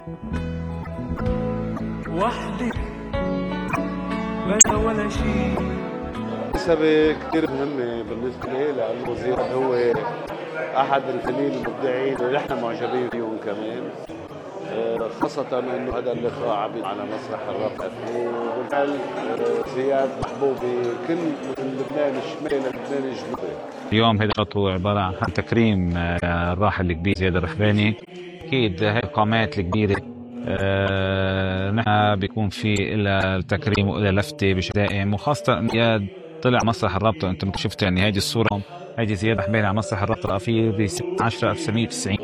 وحدي ولا شيء. نسبة كتير مهمة بالنسبة لي، لأنه زياد هو أحد الفنانين المبدعين اللي نحن معجبين فيهم كمان، خاصة إنه هذا اللقاء عم على مسرح الراب. وبالفعل زياد محبوب بكل لبنان الشمالي لبنان الجنوبي. اليوم هذا الخطوة عبارة عن تكريم الراحل الكبير زياد الرحباني. أكيد هاي القامات الكبيرة نحن بيكون في إلى التكريم وإلى لفتة بشكل دائم، وخاصة زياد طلع مسرح الرابطة. أنت شفت يعني هذه الصورة، هذه زياد الرحباني على مسرح الرابطة في 10/1990.